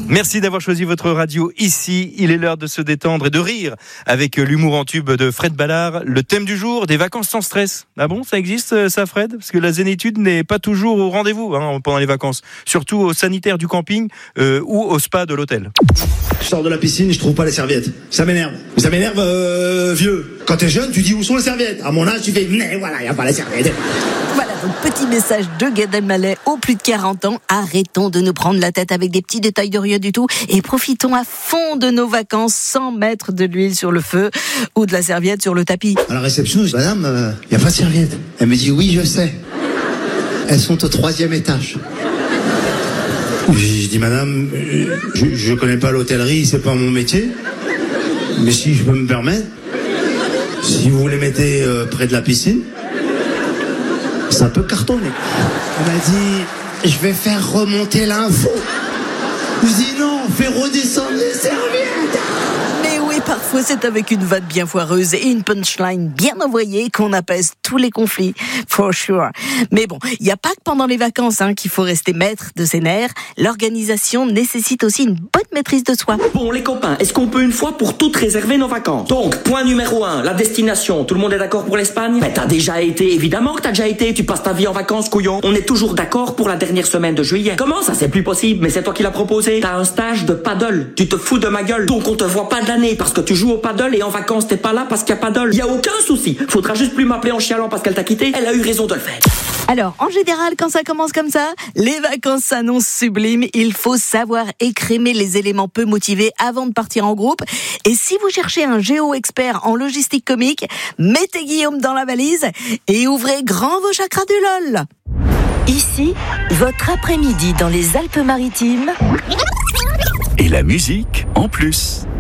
Merci d'avoir choisi votre radio ici. Il est l'heure de se détendre et de rire avec l'humour en tube de Fred Ballard. Le thème du jour, des vacances sans stress. Ah bon, ça existe ça, Fred ? Parce que la zénitude n'est pas toujours au rendez-vous pendant les vacances. Surtout au sanitaire du camping ou au spa de l'hôtel. Je sors de la piscine, je trouve pas les serviettes. Ça m'énerve. Ça m'énerve, vieux. Quand t'es jeune, tu dis où sont les serviettes ? À mon âge, tu fais, mais voilà, y a pas les serviettes. Voilà, donc petit message de Gad Elmaleh aux plus de 40 ans. Arrêtons de nous prendre la tête avec des petits détails de rien du tout et profitons à fond de nos vacances sans mettre de l'huile sur le feu ou de la serviette sur le tapis. À la réception, je dis, madame, y a pas de serviettes. Elle me dit, oui, je sais. Elles sont au 3e étage. Je dis, madame, je connais pas l'hôtellerie, c'est pas mon métier. Mais si je peux me permettre, si vous les mettez près de la piscine, ça peut cartonner. Elle m'a dit, je vais faire remonter l'info. Je dis non, fais redescendre les serviettes. Mais oui, parfois c'est avec une vanne bien foireuse et une punchline bien envoyée qu'on apaise tous les conflits, for sure. Mais bon, il n'y a pas que pendant les vacances qu'il faut rester maître de ses nerfs. L'organisation nécessite aussi une bonne maîtrise de soi. Bon les copains, est-ce qu'on peut une fois pour toutes réserver nos vacances ? Donc, point numéro 1, la destination. Tout le monde est d'accord pour l'Espagne ? Mais t'as déjà été, évidemment que t'as déjà été. Tu passes ta vie en vacances, couillon. On est toujours d'accord pour la dernière semaine de juillet. Comment ça, c'est plus possible ? Mais c'est toi qui l'as proposé. T'as un stage de paddle. Tu te fous de ma gueule. Donc on te voit pas de l'année parce que tu joues au paddle et en vacances t'es pas là parce qu'il y a paddle. Y a aucun souci. Faudra juste plus m'appeler en chialant parce qu'elle t'a quitté. Elle a eu raison de le faire. Alors, en général, quand ça commence comme ça, les vacances s'annoncent sublimes. Il faut savoir écrémer les éléments peu motivés avant de partir en groupe. Et si vous cherchez un géo-expert en logistique comique, mettez Guillaume dans la valise et ouvrez grand vos chakras du LOL. Ici, votre après-midi dans les Alpes-Maritimes. Et la musique en plus.